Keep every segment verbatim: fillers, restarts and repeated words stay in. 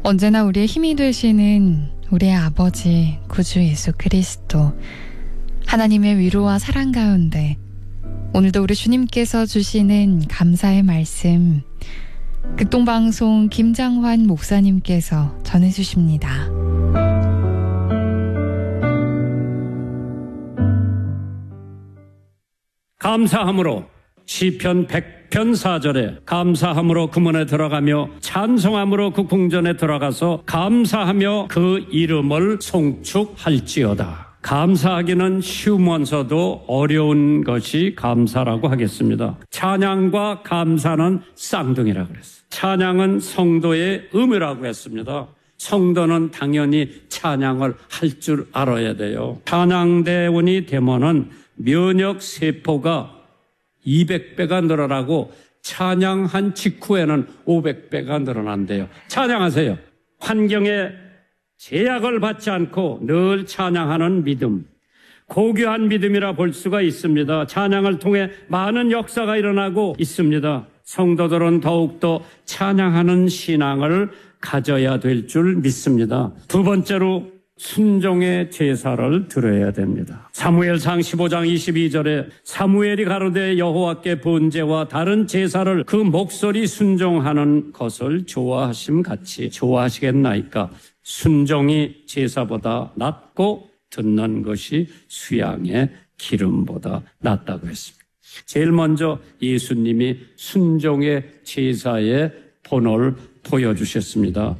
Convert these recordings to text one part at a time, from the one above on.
언제나 우리의 힘이 되시는 우리의 아버지 구주 예수 그리스도, 하나님의 위로와 사랑 가운데 오늘도 우리 주님께서 주시는 감사의 말씀, 극동방송 김장환 목사님께서 전해주십니다. 감사함으로 시편 백 편 사 절에 감사함으로 그 문에 들어가며 찬송함으로 그 궁전에 들어가서 감사하며 그 이름을 송축할지어다. 감사하기는 쉬우면서도 어려운 것이 감사라고 하겠습니다. 찬양과 감사는 쌍둥이라고 그랬어요. 찬양은 성도의 의무라고 했습니다. 성도는 당연히 찬양을 할 줄 알아야 돼요. 찬양대원이 되면은 면역 세포가 이백 배가 늘어나고 찬양한 직후에는 오백 배가 늘어난대요. 찬양하세요. 환경에 제약을 받지 않고 늘 찬양하는 믿음, 고귀한 믿음이라 볼 수가 있습니다. 찬양을 통해 많은 역사가 일어나고 있습니다. 성도들은 더욱더 찬양하는 신앙을 가져야 될 줄 믿습니다. 두 번째로 순종의 제사를 드려야 됩니다. 사무엘상 십오 장 이십이 절에 사무엘이 가로되 여호와께 번제와 다른 제사를 그 목소리 순종하는 것을 좋아하심 같이 좋아하시겠나이까. 순종이 제사보다 낫고 듣는 것이 수양의 기름보다 낫다고 했습니다. 제일 먼저 예수님이 순종의 제사의 본을 보여주셨습니다.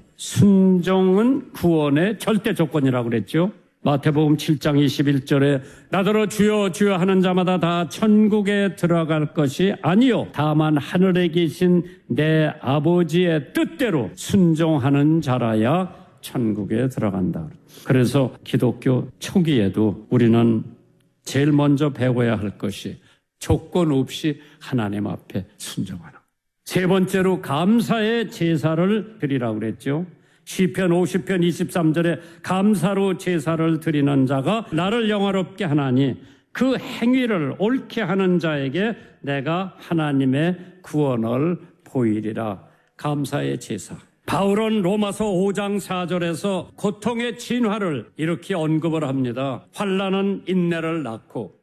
순종은 구원의 절대 조건이라고 그랬죠. 마태복음 칠 장 이십일 절에 나더러 주여 주여 하는 자마다 다 천국에 들어갈 것이 아니요 다만 하늘에 계신 내 아버지의 뜻대로 순종하는 자라야 천국에 들어간다. 그래서 기독교 초기에도 우리는 제일 먼저 배워야 할 것이 조건 없이 하나님 앞에 순종하는. 세 번째로 감사의 제사를 드리라고 그랬죠. 시편 오십 편 이십삼 절에 감사로 제사를 드리는 자가 나를 영화롭게 하나니 그 행위를 옳게 하는 자에게 내가 하나님의 구원을 보이리라. 감사의 제사. 바울은 로마서 오 장 사 절에서 고통의 진화를 이렇게 언급을 합니다. 환난은 인내를 낳고